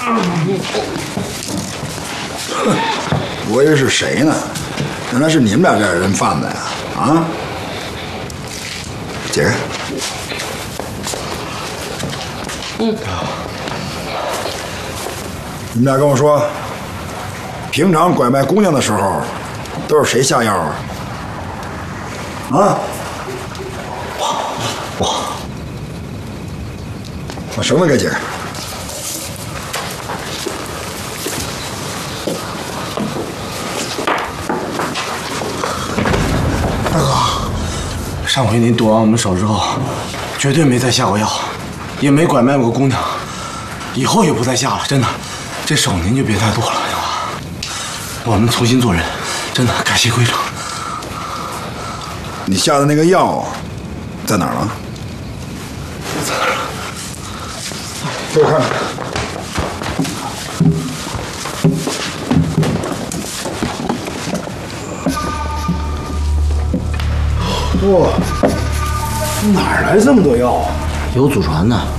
我以为是谁呢？原来是你们俩这样人贩子呀！啊，姐姐。你们俩跟我说，平常拐卖姑娘的时候，都是谁下药啊？啊？把绳子给解开。 大哥，上回您毒完我们手之后，绝对没再下过药，也没拐卖过姑娘，以后也不再下了，真的。这手您就别太剁了，行吧？我们重新做人，真的改邪归正。 你下的那个药在哪儿了？ 在哪儿了？ 给我看看。哇，哪儿来这么多药啊？ 有祖传的。